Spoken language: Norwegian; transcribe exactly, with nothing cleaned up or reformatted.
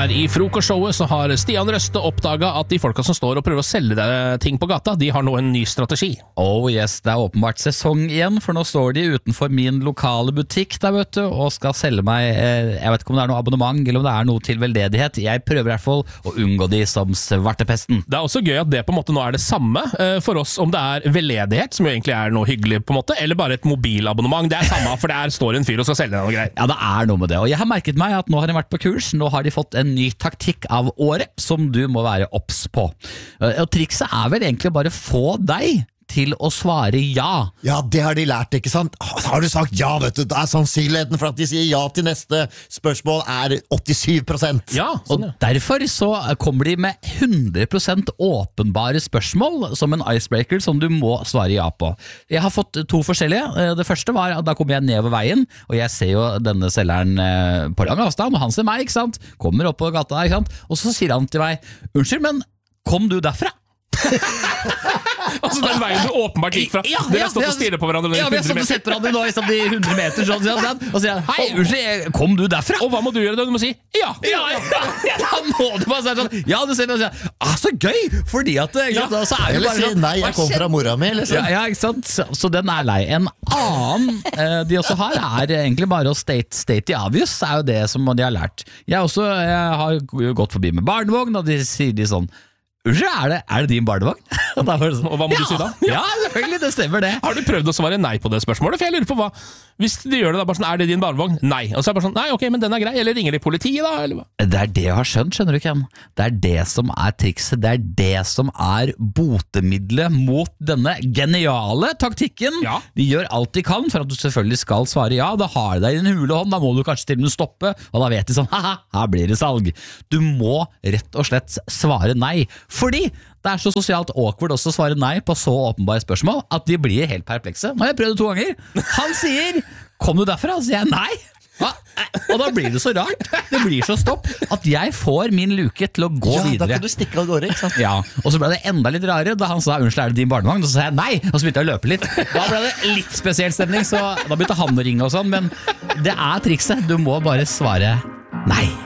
her i frokostshowet så har Stian Røste oppdaget at de folka som står og prøver å selge deg ting på gata, de har nå en ny strategi. Oh yes, det er åpenbart sesong igjen, for nå står de utenfor min lokale butikk der, vet du, og skal selge meg, eh, jeg vet ikke om det er noe abonnement, eller om det er noe til veldedighet. Jeg prøver i hvert fall å unngå de som svartepesten. Det er også gøy at det på en måte nå er det samme eh, for oss, om det er veldedighet, som jo egentlig er noe hyggelig på en måte, eller bare et mobilabonnement. Det er samme, for der står en fyr og skal selge deg noe greier. Ja, det er noe med det, og jeg har merket meg at nå har de vært på kurs, nå har de fått en ny taktikk av året som du må være obs på. Og trikset er vel egentlig bare få deg til å svare ja. Ja, det har de lært, ikke sant? Har du sagt ja, vet du, da er sannsynligheten for at de sier ja til neste spørsmål er åttisyv prosent. Ja, sånn, ja. Og derfor så kommer de med hundre prosent åpenbare spørsmål som en icebreaker som du må svare ja på. Jeg har fått to forskjellige. Det første var at da kommer jeg ned over veien, og jeg ser jo denne selgeren på lang avstand, og han ser meg, ikke sant? Kommer opp på gata, ikke sant? Og så sier han til meg, unnskyld, men kom du derfra? Altså den veien du åpenbart gikk fra. Ja, Dere ja, har stått og stirret på hverandre. Ja, vi har stått og sett på hverandre nå i sånn de hundre meter sånn, sånn, og sier han, hei, unnskyld, kom du derfra? Og hva må du gjøre da? Du må si ja. Ja, ja, ja, da må du bare si sånn, ja, du ser det, og sier, ah, så gøy, fordi at, ja, så er det Eller bare si sånn, nei, jeg kom fra mora mi, liksom. ja, ja, ikke sant, så, så den er lei. En annen eh, de også har er egentlig bare å state, state the obvious, er jo det som de har lært. Jeg også jeg har gått forbi med barnevogn, og de sier de sånn, unnskyld, er det, er det din barnevogn? Og, sånn, og hva må ja, du si da? Ja, selvfølgelig, det stemmer det. Har du prøvd å svare nei på det spørsmålet? For jeg lurer på hva, hvis de gjør det da, bare sånn, er det din barnevogn? Nei. Og så er det bare sånn, nei, ok, men den er grei, eller ringer de politiet da, eller hva? Det er det jeg har skjønt, skjønner du, Ken. Det er det som er trikset, det er det som er botemiddelet mot denne geniale taktikken. Ja. De gjør alt de kan for at du selvfølgelig skal svare ja, da har de deg i din hulehånd, da må du kanskje til og med stoppe, og da vet de sånn, haha, her blir det salg. Du må rett og slett svare nei, fordi det er så sosialt awkward også å svare nei på så åpenbare spørsmål at de blir helt perplekse. Nå har jeg prøvd det to ganger. Han sier, kom du derfra? Så sier jeg nei. Ja, og da blir det så rart. Det blir så stopp at jeg får min luke til å gå Ja, videre. da kan du stikke av gårde, ikke sant? Ja, og så ble det enda litt rare da han sa, unnskyld, er det din barnevogn? Og så sa jeg nei, og så begynte jeg å løpe litt. Da ble det litt spesiell stemning, så da begynte han å ringe og sånn, men det er trikset. Du må bare svare nei.